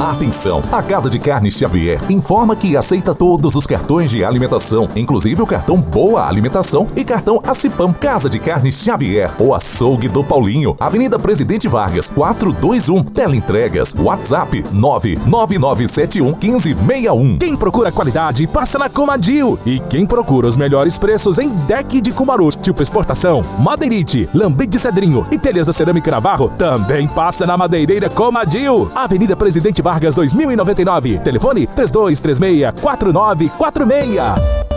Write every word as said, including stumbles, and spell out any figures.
Atenção! A Casa de Carnes Xavier informa que aceita todos os cartões de alimentação, inclusive o cartão Boa Alimentação e cartão Acipam. Casa de Carnes Xavier, o açougue do Paulinho, Avenida Presidente Vargas, quatrocentos e vinte e um. Teleentregas, WhatsApp nove nove nove sete um um cinco seis um. Quem procura qualidade, passa na Comadil. E quem procura os melhores preços em deck de Cumaru, tipo exportação, madeirite, lambrete de cedrinho e telhas da cerâmica Navarro, também passa na Madeireira Comadil. Avenida Presidente Vargas dois mil e noventa e nove. Telefone três dois três seis quatro nove quatro seis.